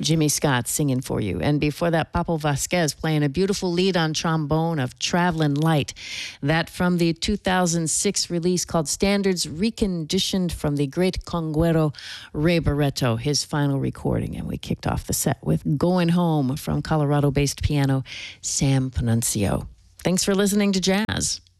Jimmy Scott singing for you. And before that, Papo Vasquez playing a beautiful lead on trombone of Traveling Light. That from the 2006 release called Standards Reconditioned from the great conguero Ray Barretto, his final recording. And we kicked off the set with Going Home from Colorado-based piano Sam Panunzio. Thanks for listening to Jazz.